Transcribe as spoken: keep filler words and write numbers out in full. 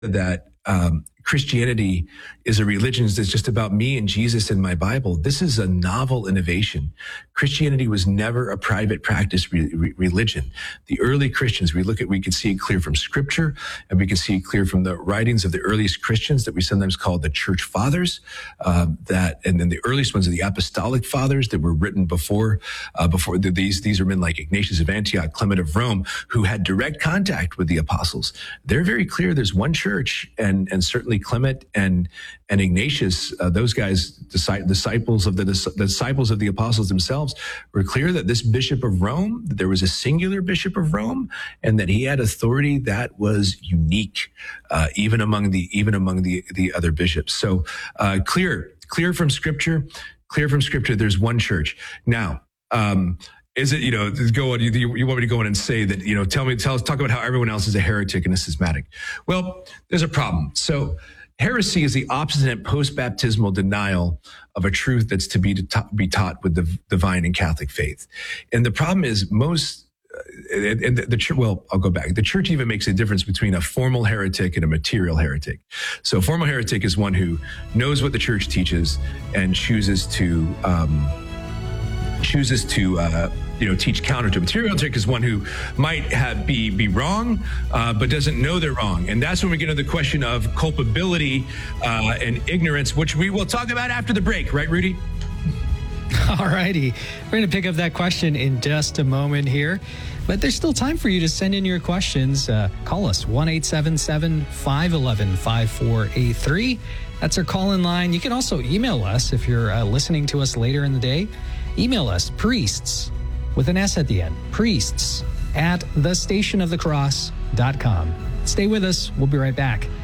that um, Christianity is a religion that's just about me and Jesus and my Bible. This is a novel innovation. Christianity was never a private practice re- re- religion. The early Christians, we look at, we can see it clear from Scripture, and we can see it clear from the writings of the earliest Christians that we sometimes call the Church Fathers. Um, that, and then the earliest ones are the Apostolic Fathers that were written before. Uh, before the, these, these are men like Ignatius of Antioch, Clement of Rome, who had direct contact with the apostles. They're very clear. There's one church, and and certainly Clement and and Ignatius, uh, those guys, disciples of the disciples of the apostles themselves, were clear that this Bishop of Rome, that there was a singular Bishop of Rome, and that he had authority that was unique, uh, even among the even among the the other bishops. So uh, clear, clear from Scripture, clear from Scripture. There's one church now. Um, Is it, you know, go on, you, you want me to go on and say that, you know, tell me, tell us, talk about how everyone else is a heretic and a schismatic. Well, there's a problem. So heresy is the obstinate post-baptismal denial of a truth that's to be, to be taught with the divine and Catholic faith. And the problem is most, uh, and the, the church, well, I'll go back. The church even makes a difference between a formal heretic and a material heretic. So a formal heretic is one who knows what the church teaches and chooses to, um, chooses to, uh, you know, teach counter to. Material heretic is one who might have be be wrong, uh, but doesn't know they're wrong. And that's when we get into the question of culpability uh, and ignorance, which we will talk about after the break. Right, Rudy? All righty. We're going to pick up that question in just a moment here. But there's still time for you to send in your questions. Uh, call us, one eight seven seven, five one one, five four eight three. That's our call-in line. You can also email us if you're uh, listening to us later in the day. Email us, priests, with an S at the end, priests at the station of the cross dot com. Stay with us. We'll be right back.